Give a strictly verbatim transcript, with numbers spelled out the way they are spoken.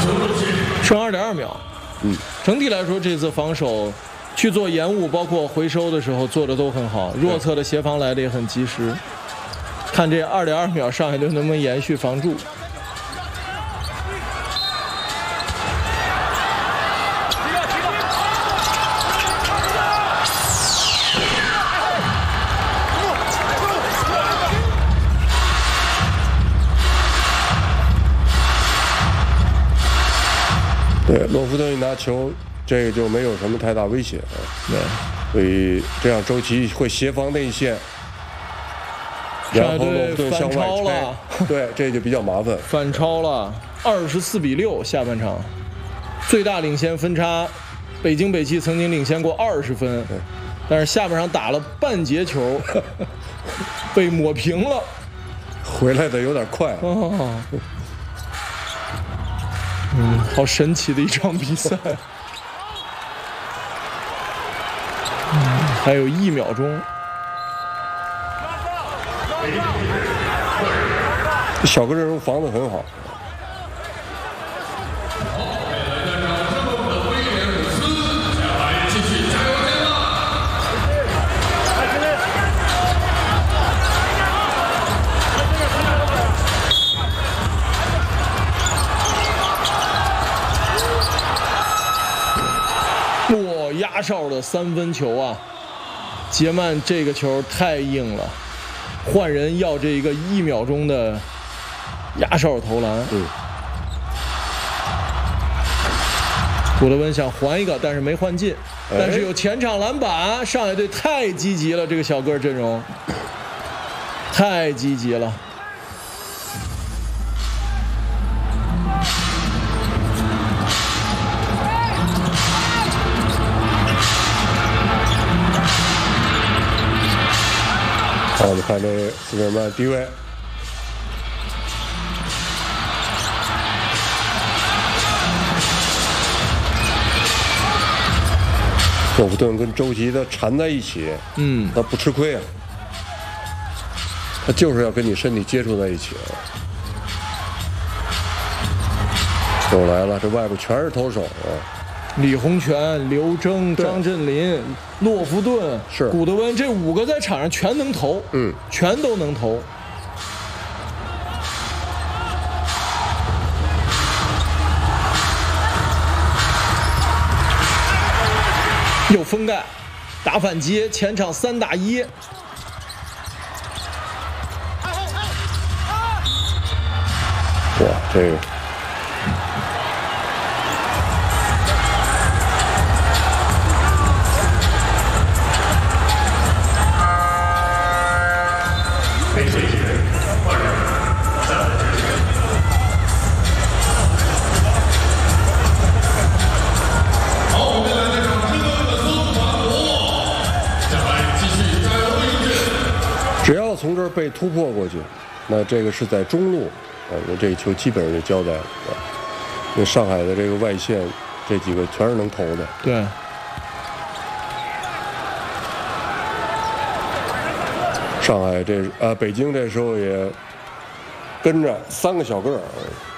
剩二点二秒。 嗯， 整体来说，这次防守去做延误，包括回收的时候做的都很好，弱侧的协防来的也很及时。看这二点二秒，上海队能不能延续防住？ 对，洛夫顿一拿球，这个就没有什么太大威胁啊。 对， 所以这样周琦会协防内线，然后洛夫顿向外拆，对，这就比较麻烦。 反超了，二十四比六，下半场最大领先分差，北京北汽曾经领先过二十分，但是下半场打了半节球，被抹平了， 回来的有点快。 哦。嗯，好神奇的一场比赛。嗯，还有一秒钟。 小个阵容防得很好。 压哨的三分球啊，杰曼这个球太硬了，换人要这一个一秒钟的压哨投篮。 嗯， 古德温想还一个，但是没换进，但是有前场篮板，上海队太积极了，这个小个阵容太积极了。 好，我们看这斯科曼低位，洛夫顿跟周琦的缠在一起， 嗯， 他不吃亏啊，他就是要跟你身体接触在一起啊。又来了，这外边全是投手啊。 李洪权、刘铮、张镇麟、洛夫顿、 是古德温，这五个在场上全能投， 嗯， 全都能投。有封盖，打反击，前场三打一。 哇，这个。只要从这儿被突破过去，那这个是在中路，啊，那这一球基本上就交代了。因为上海的这个外线，这几个全是能投的。 对。 上海这呃，北京这时候也跟着三个小个儿。